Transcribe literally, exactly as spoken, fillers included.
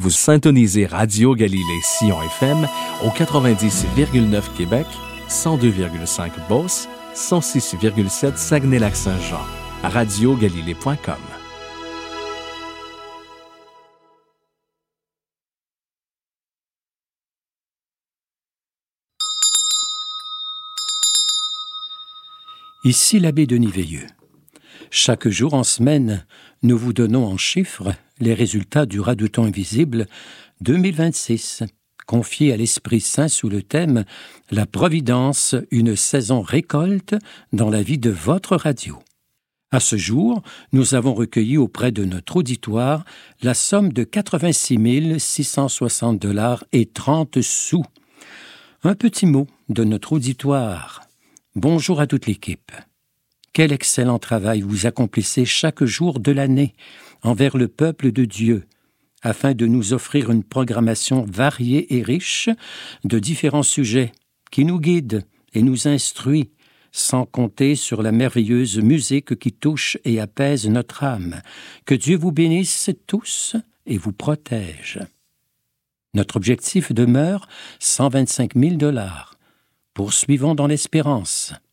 Vous syntonisez Radio Galilée Sion F M au quatre-vingt-dix virgule neuf Québec, cent deux virgule cinq Beauce, cent six virgule sept Saguenay-Lac-Saint-Jean. radio galilée point com. Ici l'abbé Denis Veilleux. Chaque jour en semaine, nous vous donnons en chiffres les résultats du Radoudon invisible deux mille vingt-six, confié à l'Esprit Saint sous le thème « La Providence, une saison récolte dans la vie de votre radio ». À ce jour, nous avons recueilli auprès de notre auditoire la somme de quatre-vingt-six mille six cent soixante dollars et trente sous. Un petit mot de notre auditoire. Bonjour à toute l'équipe. Quel excellent travail vous accomplissez chaque jour de l'année envers le peuple de Dieu, afin de nous offrir une programmation variée et riche de différents sujets qui nous guident et nous instruit, sans compter sur la merveilleuse musique qui touche et apaise notre âme. Que Dieu vous bénisse tous et vous protège. Notre objectif demeure cent vingt-cinq mille dollars. Poursuivons dans l'espérance.